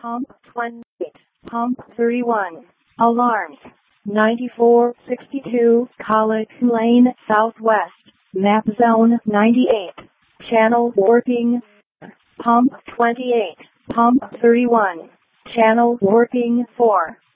Pump 28, Pump 31, alarms. 9462 College Lane Southwest, map zone 98, channel warping. Pump 28, Pump 31, channel warping 4.